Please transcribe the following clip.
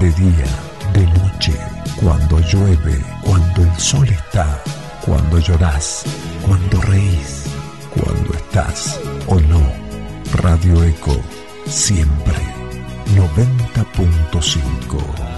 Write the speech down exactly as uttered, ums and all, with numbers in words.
de día, de noche, cuando llueve, cuando el sol está, cuando llorás, cuando reís, cuando estás o no. Radio Eco, siempre noventa punto cinco.